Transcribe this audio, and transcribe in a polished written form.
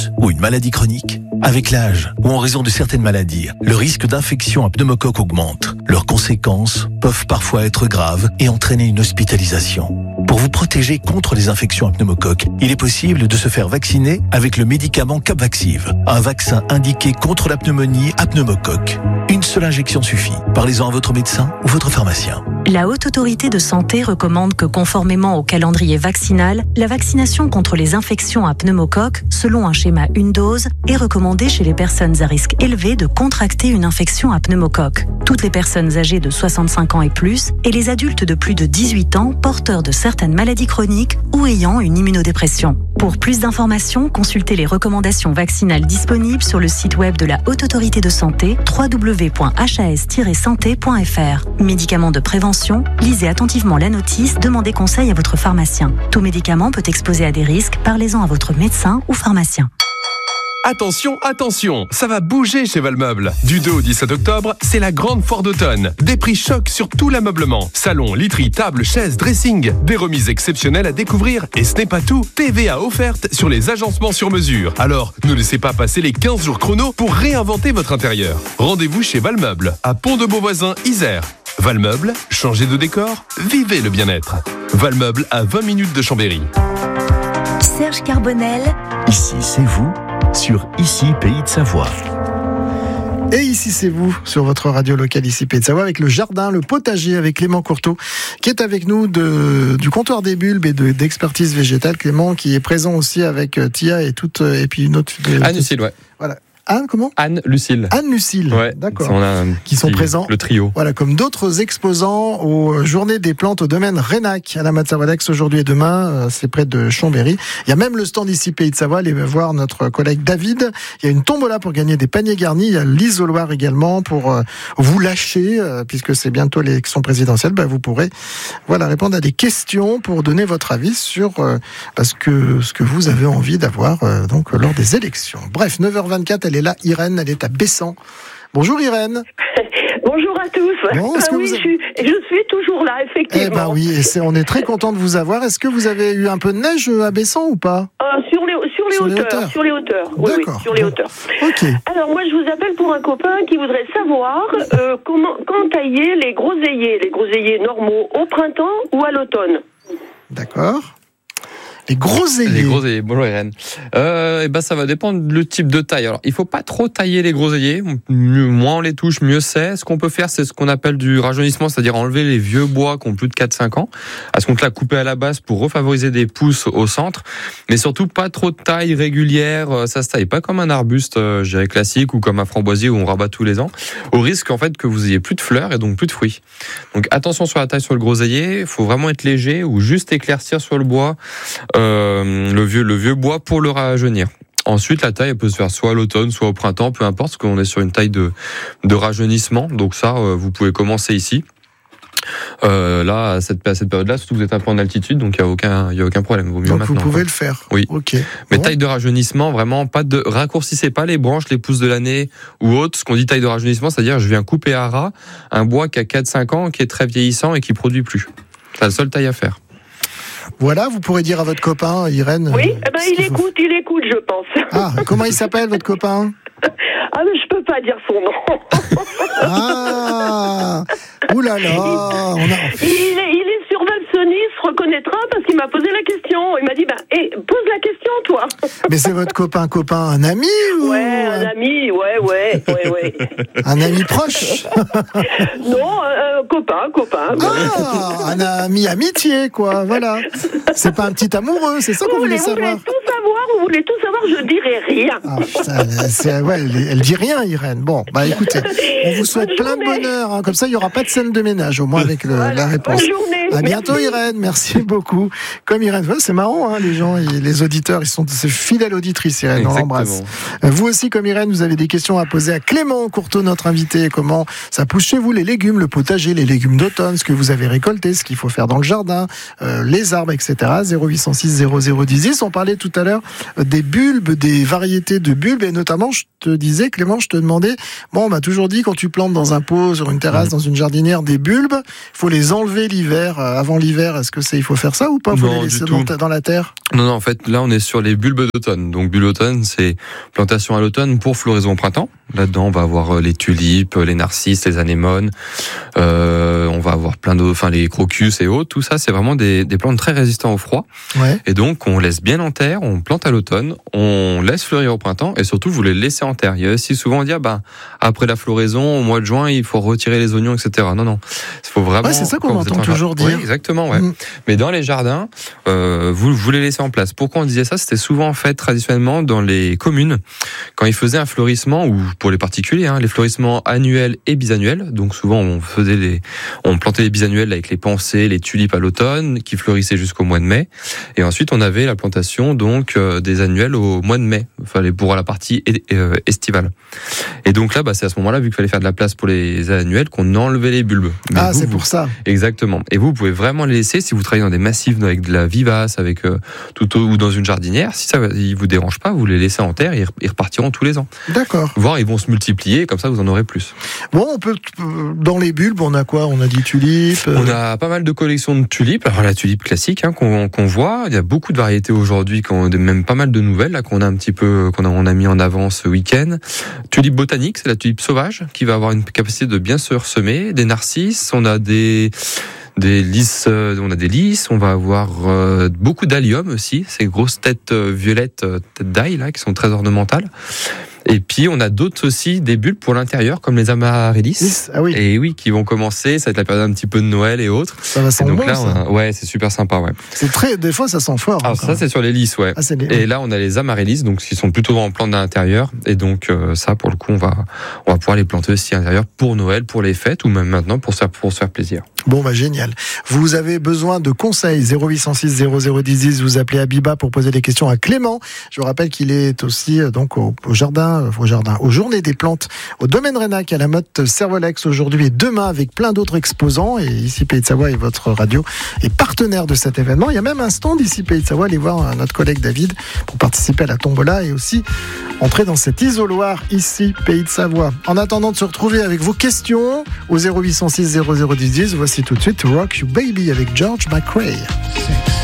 ou une maladie chronique? Avec l'âge ou en raison de certaines maladies, le risque d'infection à pneumocoque augmente. Leurs conséquences peuvent parfois être graves et entraîner une hospitalisation. Pour vous protéger contre les infections à pneumocoque, il est possible de se faire vacciner avec le médicament Capvaxive, un vaccin indiqué contre la pneumonie à pneumocoque. Une seule injection suffit. Parlez-en à votre médecin ou votre pharmacien. La Haute Autorité de Santé recommande que, conformément au calendrier vaccinal, la vaccination contre les infections à pneumocoque, selon un schéma une dose, est recommandée chez les personnes à risque élevé de contracter une infection à pneumocoque. Toutes les personnes âgées de 65 ans et plus, et les adultes de plus de 18 ans porteurs de certaines maladies chroniques ou ayant une immunodépression. Pour plus d'informations, consultez les recommandations vaccinales disponibles sur le site web de la Haute Autorité de Santé, www.has-santé.fr. Médicaments de prévention, lisez attentivement la notice, demandez conseil à votre pharmacien. Tout médicament peut exposer à des risques, parlez-en à votre médecin ou pharmacien. Attention, attention, ça va bouger chez Valmeuble. Du 2 au 17 octobre, c'est la grande foire d'automne. Des prix chocs sur tout l'ameublement. Salon, literie, table, chaises, dressing. Des remises exceptionnelles à découvrir. Et ce n'est pas tout. TVA offerte sur les agencements sur mesure. Alors, ne laissez pas passer les 15 jours chrono pour réinventer votre intérieur. Rendez-vous chez Valmeuble, à Pont-de-Beauvoisin, Isère. Valmeuble, changez de décor, vivez le bien-être. Valmeuble à 20 minutes de Chambéry. Serge Carbonel. Ici, c'est vous, sur Ici, Pays de Savoie. Et ici, c'est vous, sur votre radio locale Ici, Pays de Savoie, avec le jardin, le potager, avec Clément Courteau, qui est avec nous du comptoir des bulbes et d'expertise végétale. Clément, qui est présent aussi avec Tia et puis une autre... Anne-Lucille, ouais. Voilà. Anne, comment ? Anne-Lucille. Anne-Lucille, ouais, d'accord. Qui sont présents. Le trio. Voilà, comme d'autres exposants aux Journées des plantes au domaine Rénac à la Mat-Savoie-d'Aix aujourd'hui et demain. C'est près de Chambéry. Il y a même le stand Ici Pays de Savoie. Allez voir notre collègue David. Il y a une tombola pour gagner des paniers garnis. Il y a l'isoloir également pour vous lâcher, puisque c'est bientôt l'élection présidentielle. Vous pourrez répondre à des questions pour donner votre avis sur ce que vous avez envie d'avoir donc lors des élections. Bref, 9h24, elle est là, Irène, elle est à Bessan. Bonjour Irène. Bonjour à tous. Bon, je suis toujours là, effectivement. Oui, on est très content de vous avoir. Est-ce que vous avez eu un peu de neige à Bessan ou pas ? Sur les hauteurs. Oui, sur les hauteurs. Ok. Alors moi je vous appelle pour un copain qui voudrait savoir quand tailler les groseilliers normaux au printemps ou à l'automne. D'accord. Les groseilliers. Bonjour Irène. Ça va dépendre du type de taille. Alors, il faut pas trop tailler les groseilliers. Moins on les touche, mieux c'est. Ce qu'on peut faire, c'est ce qu'on appelle du rajeunissement, c'est-à-dire enlever les vieux bois qui ont plus de 4-5 ans. À ce compte-là, couper à la base pour refavoriser des pousses au centre. Mais surtout, pas trop de taille régulière. Ça se taille pas comme un arbuste, je dirais classique, ou comme un framboisier où on rabat tous les ans. Au risque, en fait, que vous ayez plus de fleurs et donc plus de fruits. Donc, attention sur la taille sur le groseillier. Il faut vraiment être léger ou juste éclaircir sur le bois. Le vieux bois pour le rajeunir. Ensuite, la taille elle peut se faire soit à l'automne, soit au printemps, peu importe, parce qu'on est sur une taille de rajeunissement. Donc ça, vous pouvez commencer ici. Là, à cette période-là, surtout que vous êtes un peu en altitude, donc il y a aucun problème. Vaut mieux donc maintenant. Vous pouvez le faire. Oui. Ok. Mais taille de rajeunissement, vraiment raccourcissez pas les branches, les pousses de l'année ou autres. Ce qu'on dit taille de rajeunissement, c'est-à-dire je viens couper à ras un bois qui a 4-5 ans, qui est très vieillissant et qui produit plus. C'est la seule taille à faire. Voilà, vous pourrez dire à votre copain, Irène. Oui, il écoute, je pense. Ah, comment il s'appelle, votre copain ? Ah, mais je peux pas dire son nom. Ah, oulala. Il est sur Valsony, il se reconnaîtra parce qu'il m'a posé la question. Il m'a dit, pose la question, toi. Mais c'est votre copain, un ami ou... Ouais, un ami, ouais. Un ami proche ? Non, copain. Ah, un ami amitié, quoi, voilà. C'est pas un petit amoureux, c'est ça qu'on voulait savoir. Vous voulez tout savoir, je dirai rien. Elle dit rien, Irène. Bon, écoutez, on vous souhaite plein de bonheur, hein. Comme ça, il n'y aura pas de scène de ménage, au moins avec la réponse. Bonne journée. À bientôt, Irène. Merci beaucoup. Comme Irène, c'est marrant, hein, les gens, les auditeurs, ils sont fidèles auditrices, Irène. On l'embrasse. Vous aussi, comme Irène, vous avez des questions à poser à Clément Courteau, notre invité. Comment ça pousse chez vous, les légumes, le potager, les légumes d'automne, ce que vous avez récolté, ce qu'il faut faire dans le jardin, les arbres, etc. 0806 0010. On parlait tout à l'heure des bulbes, des variétés de bulbes, et notamment, je te disais, Clément, je te demandais, on m'a toujours dit, quand tu plantes dans un pot, sur une terrasse, dans une jardinière, des bulbes, il faut les enlever l'hiver, avant l'hiver, est-ce que il faut faire ça ou pas? Faut les laisser dans la terre? Non, en fait, là, on est sur les bulbes d'automne. Donc, bulbes d'automne, c'est plantation à l'automne pour floraison au printemps. Là-dedans, on va avoir les tulipes, les narcisses, les anémones. On va avoir plein d'autres, les crocus et autres. Tout ça, c'est vraiment des plantes très résistantes au froid. Ouais. Et donc, on laisse bien en terre, on plante à l'automne, on laisse fleurir au printemps et surtout, vous les laissez en terre. Il y a aussi souvent, on dit, après la floraison, au mois de juin, il faut retirer les oignons, etc. Non. Il faut vraiment. Ouais, c'est ça qu'on entend toujours dire. Oui, exactement, ouais. Mais dans les jardins, vous les laissez en place. Pourquoi on disait ça? C'était souvent fait traditionnellement dans les communes, quand ils faisaient un fleurissement, ou pour les particuliers, les fleurissements annuels et bisannuels. Donc souvent, on plantait les bisannuels avec les pensées, les tulipes à l'automne, qui fleurissaient jusqu'au mois de mai. Et ensuite, on avait la plantation donc des annuels au mois de mai, pour la partie estivale. Et donc là, c'est à ce moment-là, vu qu'il fallait faire de la place pour les annuels, qu'on enlevait les bulbes. Mais c'est pour ça. Exactement. Et vous pouvez vraiment les laisser si vous travaillez dans des massifs avec de la vivace, avec ou dans une jardinière. Si ça ne vous dérange pas, vous les laissez en terre, ils repartiront tous les ans. D'accord. Voire ils vont se multiplier, comme ça vous en aurez plus. Bon, on peut dans les bulbes, on a quoi? On a dit tulipes. On a pas mal de collections de tulipes. Alors la tulipe classique qu'on voit, il y a beaucoup de variétés aujourd'hui, même pas mal de nouvelles là qu'on a un petit peu, on a mis en avant ce week-end. Tulipe botanique, c'est la tulipe sauvage qui va avoir une capacité de bien se ressemer. Des narcisses, on a des lys, on va avoir beaucoup d'allium aussi, ces grosses têtes violettes, têtes d'ail là, qui sont très ornementales. Et puis on a d'autres aussi, des bulbes pour l'intérieur, comme les amaryllis. Ah oui. Et oui, qui vont commencer, ça va être la période un petit peu de Noël et autres. Ça va sentir bon, là, ça. Ouais, c'est super sympa, ouais. Des fois ça sent fort. Alors ça, c'est sur les lys, ouais. Et là, on a les amaryllis, donc qui sont plutôt en plantes d'intérieur. Et donc ça, pour le coup, on va pouvoir les planter aussi à l'intérieur pour Noël, pour les fêtes, ou même maintenant pour se faire plaisir. Bon, génial. Vous avez besoin de conseils, 0806 0010, vous appelez Abiba pour poser des questions à Clément. Je vous rappelle qu'il est aussi donc au jardin, aux Journées des Plantes, au domaine Rénac, à la Motte Servolex aujourd'hui et demain, avec plein d'autres exposants. Et ici Pays de Savoie et votre radio est partenaire de cet événement. Il y a même un stand ici Pays de Savoie. Allez voir notre collègue David pour participer à la tombola et aussi entrer dans cet isoloir ici Pays de Savoie. En attendant de se retrouver avec vos questions au 0806 0010, voici tout de suite Rock You Baby avec George McRae.